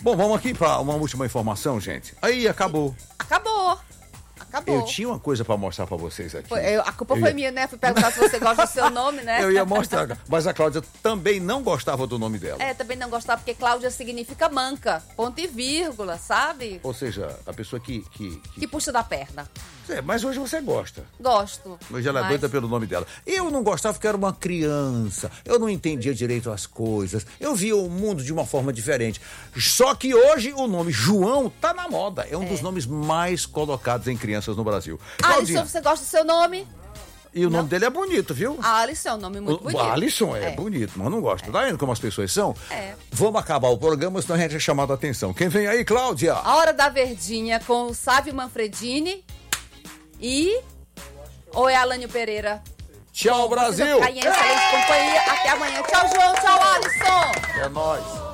Bom, vamos aqui para uma última informação, gente. Aí, acabou. Acabou. Eu tinha uma coisa para mostrar para vocês aqui. A culpa foi minha, né? Fui perguntar se você gosta do seu nome, né? Eu ia mostrar, mas a Cláudia também não gostava do nome dela. Também não gostava, porque Cláudia significa manca, ponto e vírgula, sabe? Ou seja, a pessoa que puxa da perna. Mas hoje você gosta. Gosto. Hoje ela é doida pelo nome dela. Eu não gostava porque era uma criança. Eu não entendia direito as coisas. Eu via o mundo de uma forma diferente. Só que hoje o nome João tá na moda. É um dos nomes mais colocados em crianças no Brasil. Alisson, você gosta do seu nome? E o nome dele é bonito, viu? Alisson é um nome muito bonito. Alisson é bonito, mas não gosto. Tá vendo como as pessoas são? É. Vamos acabar o programa, senão a gente é chamado a atenção. Quem vem aí, Cláudia? A Hora da Verdinha com o Sávio Manfredini e... Ou é Alânio Pereira? Tchau, Brasil! Excelente companhia. Até amanhã. Tchau, João. Tchau, Alisson. É nóis.